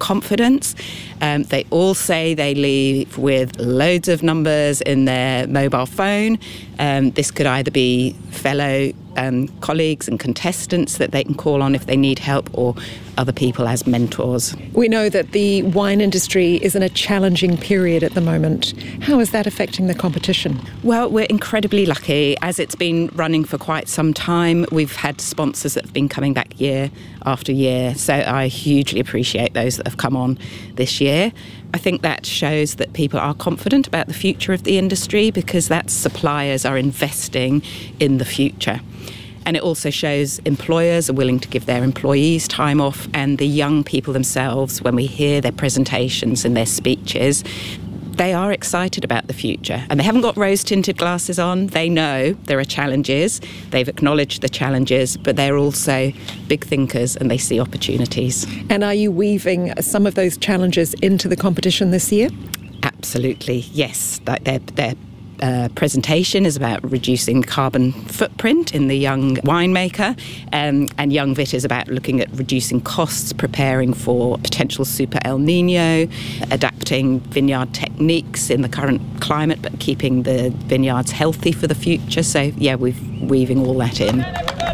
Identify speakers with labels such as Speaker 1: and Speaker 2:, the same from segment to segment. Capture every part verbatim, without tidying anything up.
Speaker 1: confidence. Um, they all say they leave with loads of numbers in their mobile phone. Um, this could either be fellow um, colleagues and contestants that they can call on if they need help, or other people as mentors.
Speaker 2: We know that the wine industry is in a challenging period at the moment. How is that affecting the competition?
Speaker 1: Well, we're incredibly lucky. As it's been running for quite some time, we've had sponsors that have been coming back year after year. So I hugely appreciate those that have come on this year. I think that shows that people are confident about the future of the industry, because that suppliers are investing in the future. And it also shows employers are willing to give their employees time off, and the young people themselves, when we hear their presentations and their speeches, they are excited about the future. And they haven't got rose-tinted glasses on. They know there are challenges. They've acknowledged the challenges, but they're also big thinkers and they see opportunities.
Speaker 2: And are you weaving some of those challenges into the competition this year?
Speaker 1: Absolutely, yes. They're, they're Uh, presentation is about reducing carbon footprint in the young winemaker, um, and Young Vit is about looking at reducing costs, preparing for potential super El Nino, adapting vineyard techniques in the current climate but keeping the vineyards healthy for the future. So yeah, we're weaving all that in.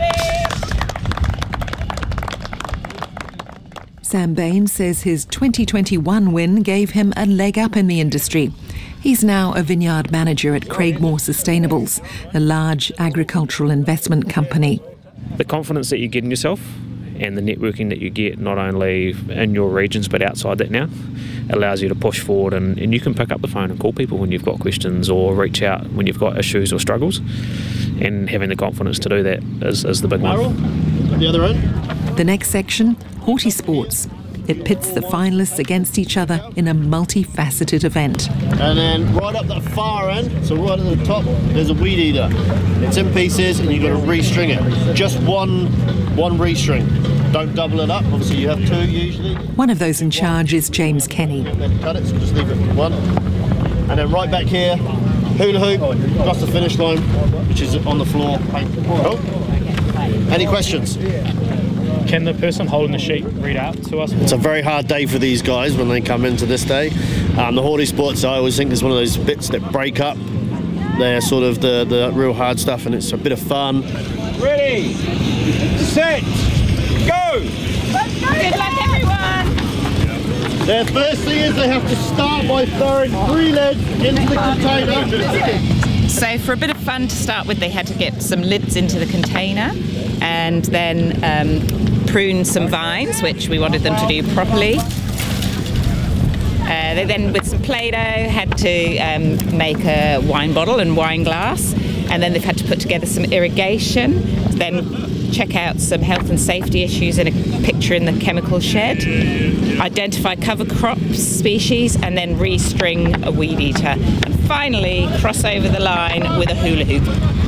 Speaker 2: Sam Bain says his twenty twenty-one win gave him a leg up in the industry. He's now a vineyard manager at Craigmore Sustainables, a large agricultural investment company.
Speaker 3: The confidence that you get in yourself and the networking that you get not only in your regions but outside that now allows you to push forward, and, and you can pick up the phone and call people when you've got questions, or reach out when you've got issues or struggles, and having the confidence to do that is, is the big one.
Speaker 4: The other end.
Speaker 2: The next section, Horty Sports. It pits the finalists against each other in a multifaceted event.
Speaker 4: And then right up the far end, so right at the top, there's a weed eater. It's in pieces and you've got to restring it. Just one, one restring. Don't double it up. Obviously you have two usually.
Speaker 2: One of those in charge is James Kenny.
Speaker 4: Then cut it, so just leave it for one. And then right back here, hula hoop, across the finish line, which is on the floor. Cool. Any questions?
Speaker 3: Can the person holding the sheet read out to us?
Speaker 4: It's a very hard day for these guys when they come into this day. Um, the Horty Sports, I always think, is one of those bits that break up. They're sort of the, the real hard stuff, and it's a bit of fun.
Speaker 5: Ready, set, go!
Speaker 6: Good luck, everyone!
Speaker 4: Their first thing is they have to start by throwing three lids into the container.
Speaker 1: So for a bit of fun to start with, they had to get some lids into the container and then um, prune some vines, which we wanted them to do properly. Uh, they then, with some Play-Doh, had to um, make a wine bottle and wine glass, and then they've had to put together some irrigation, then check out some health and safety issues in a picture in the chemical shed, identify cover crop species, and then restring a weed eater, and finally cross over the line with a hula hoop.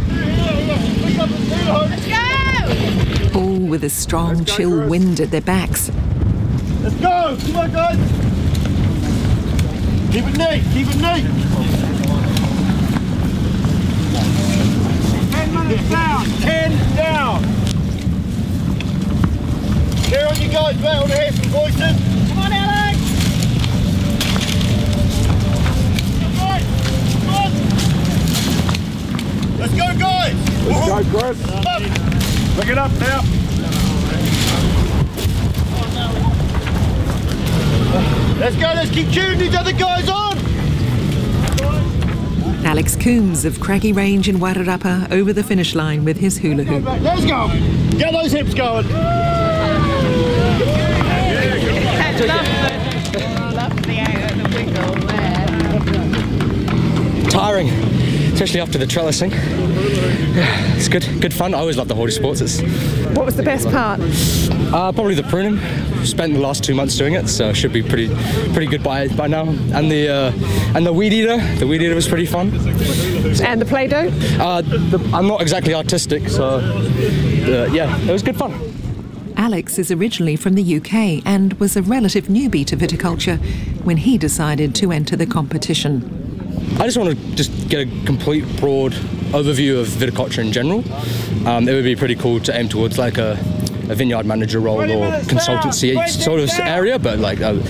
Speaker 6: Let's go!
Speaker 2: All with a strong, chill wind at their backs.
Speaker 4: Let's go! Come on, guys! Keep it neat, keep it neat!
Speaker 5: Ten minutes down, ten down.
Speaker 4: Here on you guys, mate, I want to hear some voices.
Speaker 6: Come on, Alex!
Speaker 4: Come on, come on. Let's go, guys!
Speaker 5: Let's go, Chris.
Speaker 4: Up.
Speaker 5: Pick it up now.
Speaker 4: Let's go, let's keep tuning these other guys on!
Speaker 2: Alex Coombs of Craggy Range in Wairarapa over the finish line with his hula hoop.
Speaker 4: Let's go! Get those hips going!
Speaker 7: Tiring, especially after the trellising. Yeah, it's good, good fun. I always love the Horty Sports. It's
Speaker 2: What was the best part?
Speaker 7: uh, probably the pruning. Spent the last two months doing it, so it should be pretty, pretty good by by now. And the uh, and the weed eater, the weed eater was pretty fun.
Speaker 2: And the Play-Doh?
Speaker 7: Uh, the, I'm not exactly artistic, so uh, yeah, it was good fun.
Speaker 2: Alex is originally from the U K and was a relative newbie to viticulture when he decided to enter the competition.
Speaker 7: I just want to just get a complete broad overview of viticulture in general. Um, it would be pretty cool to aim towards like a, a vineyard manager role or consultancy sort of area, but like uh,